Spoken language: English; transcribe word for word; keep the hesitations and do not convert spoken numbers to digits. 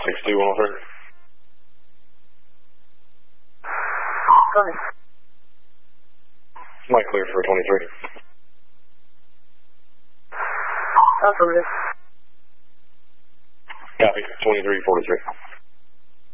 six two one oh three. Go ahead. Might clear for twenty-three. Affirmative. Copy, twenty-three forty-three.